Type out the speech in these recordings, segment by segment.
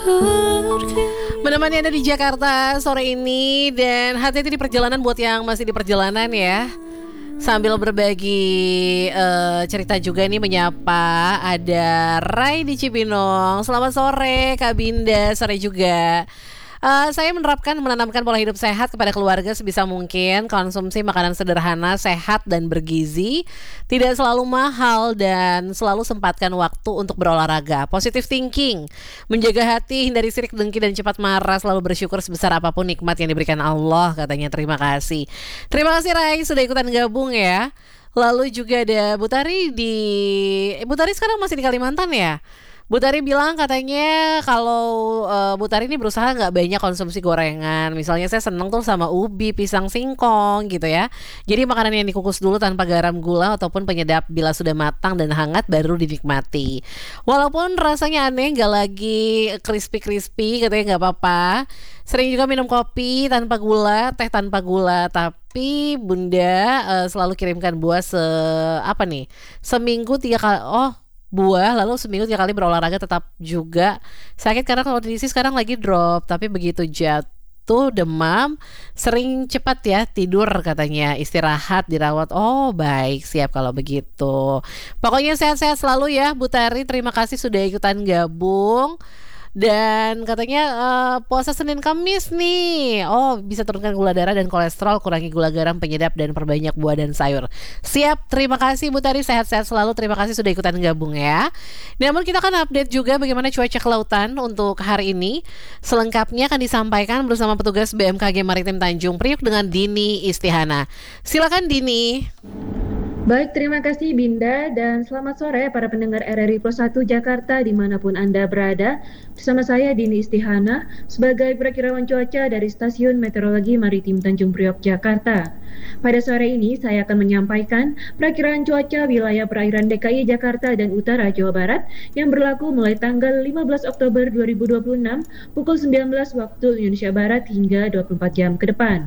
Menemani Anda di Jakarta sore ini. Dan hati-hati di perjalanan buat yang masih di perjalanan ya. Sambil berbagi cerita juga nih, menyapa ada Rai di Cibinong. Selamat sore Kak Binda, sore juga. Saya menanamkan pola hidup sehat kepada keluarga sebisa mungkin. Konsumsi makanan sederhana, sehat dan bergizi, tidak selalu mahal, dan selalu sempatkan waktu untuk berolahraga. Positive thinking, menjaga hati, hindari sirik dengki dan cepat marah. Selalu bersyukur sebesar apapun nikmat yang diberikan Allah, katanya. Terima kasih. Terima kasih Rai sudah ikutan gabung ya. Lalu juga ada Bu Tari Bu Tari sekarang masih di Kalimantan ya. Bu Tari bilang katanya kalau Bu Tari ini berusaha nggak banyak konsumsi gorengan. Misalnya saya seneng tuh sama ubi, pisang singkong gitu ya. Jadi makanan yang dikukus dulu tanpa garam, gula ataupun penyedap. Bila sudah matang dan hangat baru dinikmati. Walaupun rasanya aneh, nggak lagi crispy katanya, nggak apa-apa. Sering juga minum kopi tanpa gula, teh tanpa gula. Tapi Bunda selalu kirimkan buah seminggu 3 kali. Buah, lalu seminggu 3 kali berolahraga. Tetap juga sakit karena kondisi sekarang lagi drop. Tapi begitu jatuh demam, sering cepat ya tidur katanya. Istirahat, dirawat. Oh baik, siap kalau begitu. Pokoknya sehat-sehat selalu ya Bu Tari. Terima kasih sudah ikutan gabung. Dan katanya puasa Senin Kamis nih. Oh, bisa turunkan gula darah dan kolesterol, kurangi gula garam, penyedap, dan perbanyak buah dan sayur. Siap, terima kasih Bu Tari, sehat-sehat selalu. Terima kasih sudah ikutan gabung ya. Namun kita akan update juga bagaimana cuaca kelautan untuk hari ini. Selengkapnya akan disampaikan bersama petugas BMKG Maritim Tanjung Priok dengan Dini Istihana. Silakan Dini. Baik, terima kasih Binda, dan selamat sore para pendengar RRI Pro 1 Jakarta dimanapun Anda berada. Bersama saya Dini Istihana sebagai perakirawan cuaca dari Stasiun Meteorologi Maritim Tanjung Priok, Jakarta. Pada sore ini saya akan menyampaikan perakiraan cuaca wilayah perairan DKI Jakarta dan Utara Jawa Barat yang berlaku mulai tanggal 15 Oktober 2026 pukul 19 waktu Indonesia Barat hingga 24 jam ke depan.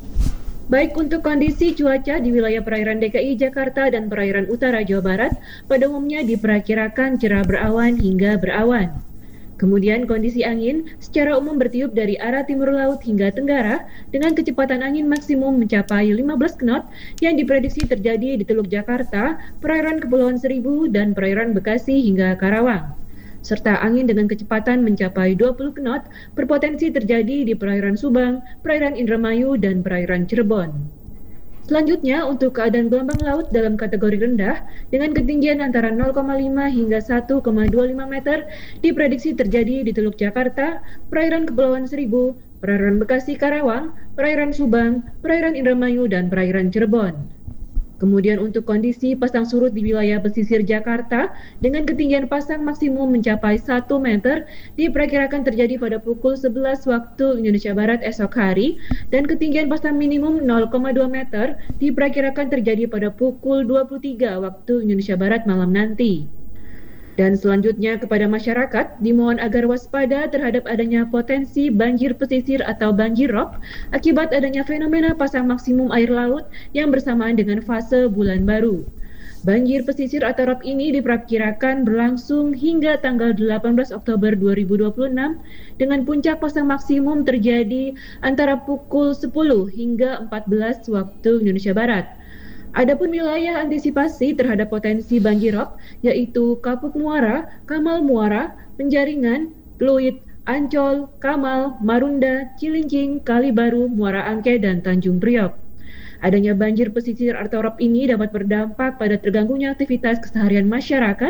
Baik, untuk kondisi cuaca di wilayah perairan DKI Jakarta dan perairan utara Jawa Barat, pada umumnya diperkirakan cerah berawan hingga berawan. Kemudian kondisi angin secara umum bertiup dari arah timur laut hingga tenggara dengan kecepatan angin maksimum mencapai 15 knot yang diprediksi terjadi di Teluk Jakarta, perairan Kepulauan Seribu, dan perairan Bekasi hingga Karawang. Serta angin dengan kecepatan mencapai 20 knot berpotensi terjadi di perairan Subang, perairan Indramayu, dan perairan Cirebon. Selanjutnya, untuk keadaan gelombang laut dalam kategori rendah dengan ketinggian antara 0,5 hingga 1,25 meter diprediksi terjadi di Teluk Jakarta, perairan Kepulauan Seribu, perairan Bekasi Karawang, perairan Subang, perairan Indramayu, dan perairan Cirebon. Kemudian untuk kondisi pasang surut di wilayah pesisir Jakarta dengan ketinggian pasang maksimum mencapai 1 meter diperkirakan terjadi pada pukul 11 waktu Indonesia Barat esok hari, dan ketinggian pasang minimum 0,2 meter diperkirakan terjadi pada pukul 23 waktu Indonesia Barat malam nanti. Dan selanjutnya kepada masyarakat dimohon agar waspada terhadap adanya potensi banjir pesisir atau banjir rob akibat adanya fenomena pasang maksimum air laut yang bersamaan dengan fase bulan baru. Banjir pesisir atau rob ini diperkirakan berlangsung hingga tanggal 18 Oktober 2026 dengan puncak pasang maksimum terjadi antara pukul 10 hingga 14 waktu Indonesia Barat. Adapun wilayah antisipasi terhadap potensi banjir rob yaitu Kapuk Muara, Kamal Muara, Penjaringan, Pluit, Ancol, Kamal, Marunda, Cilincing, Kalibaru, Muara Angke, dan Tanjung Priok. Adanya banjir pesisir atau rob ini dapat berdampak pada terganggunya aktivitas keseharian masyarakat